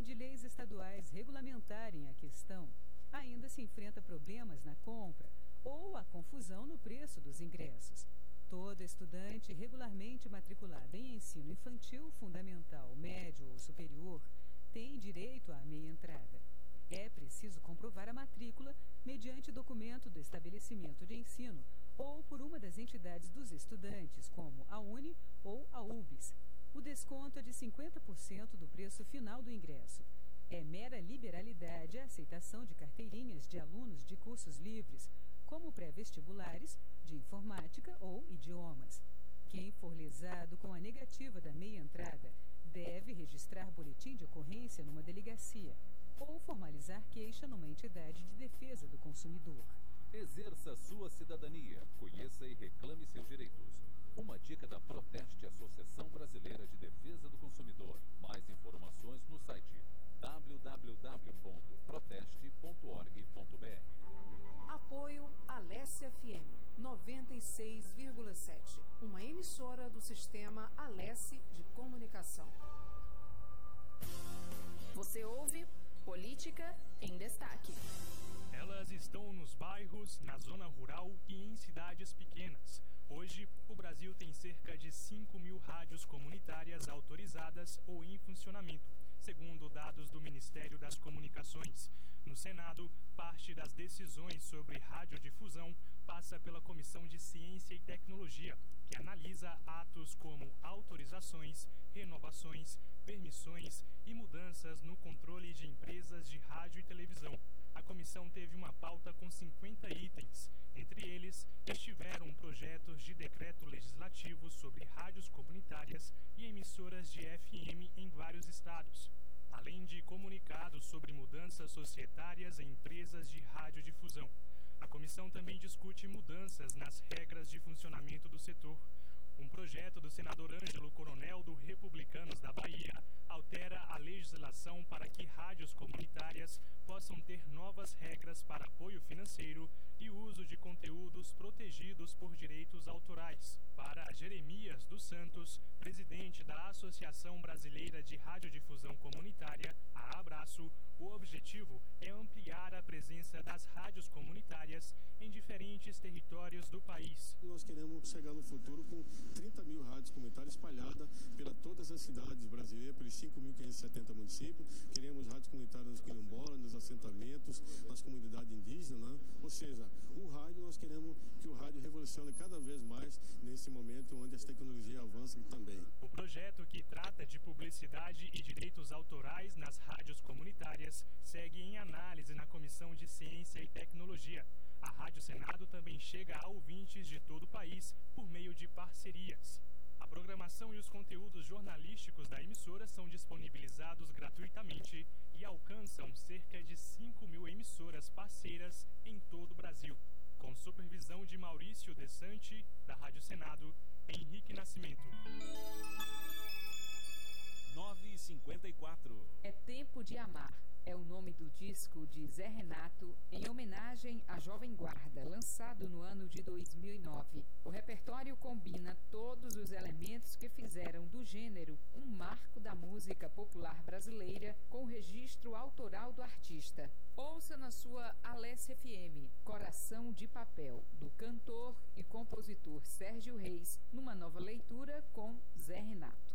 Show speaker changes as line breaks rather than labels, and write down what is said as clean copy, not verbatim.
apesar de leis estaduais regulamentarem a questão, ainda se enfrenta problemas na compra ou a confusão no preço dos ingressos. Toda estudante regularmente matriculada em ensino infantil, fundamental, médio ou superior tem direito à meia entrada. É preciso comprovar a matrícula mediante documento do estabelecimento de ensino ou por uma das entidades dos estudantes, como a UNE ou a UBS. O desconto é de 50% do preço final do ingresso. É mera liberalidade a aceitação de carteirinhas de alunos de cursos livres, como pré-vestibulares, de informática ou idiomas. Quem for lesado com a negativa da meia entrada deve registrar boletim de ocorrência numa delegacia ou formalizar queixa numa entidade de defesa do consumidor.
Exerça sua cidadania, conheça e reclame seus direitos. Uma dica da Proteste, Associação Brasileira de Defesa do Consumidor. Mais informações no site www.proteste.org.br.
Apoio Alesse FM 96,7, uma emissora do sistema Alesse de comunicação.
Você ouve Política em Destaque.
Elas estão nos bairros, na zona rural e em cidades pequenas. Hoje, o Brasil tem cerca de 5.000 rádios comunitárias autorizadas ou em funcionamento, segundo dados do Ministério das Comunicações. No Senado, parte das decisões sobre radiodifusão passa pela Comissão de Ciência e Tecnologia, que analisa atos como autorizações, renovações, permissões e mudanças no controle de empresas de rádio e televisão. A comissão teve uma pauta com 50 itens. Entre eles, estiveram projetos de decreto legislativo sobre rádios comunitárias e emissoras de FM em vários estados, além de comunicados sobre mudanças societárias em empresas de radiodifusão. A comissão também discute mudanças nas regras de funcionamento do setor. Um projeto do senador Ângelo Coronel, do Republicanos da Bahia, altera a legislação para que rádios comunitárias possam ter novas regras para apoio financeiro e uso de conteúdos protegidos por direitos autorais. Para Jeremias dos Santos, presidente da Associação Brasileira de Radiodifusão Comunitária, a Abraço, o objetivo é ampliar a presença das rádios comunitárias em diferentes territórios do país.
Nós queremos chegar no futuro com 30.000 rádios comunitárias espalhadas pela todas as cidades brasileiras, pelos 5.570 municípios. Queremos rádios comunitárias nos quilombolas, nos assentamentos, nas comunidades indígenas, né? Ou seja, o rádio, nós queremos que o rádio revolucione cada vez mais nesse momento onde as tecnologias avançam também.
O projeto, que trata de publicidade e direitos autorais nas rádios comunitárias, segue em análise na Comissão de Ciência e Tecnologia. A Rádio Senado também chega a ouvintes de todo o país por meio de parcerias. A programação e os conteúdos jornalísticos da emissora são disponibilizados gratuitamente e alcançam cerca de 5.000 emissoras parceiras em todo o Brasil. Com supervisão de Maurício Desante, da Rádio Senado, Henrique Nascimento.
9h54.
É Tempo de Amar. É o nome do disco de Zé Renato, em homenagem à Jovem Guarda, lançado no ano de 2009. O repertório combina todos os elementos que fizeram do gênero um marco da música popular brasileira, com o registro autoral do artista. Ouça na sua Alesse FM, Coração de Papel, do cantor e compositor Sérgio Reis, numa nova leitura com Zé Renato.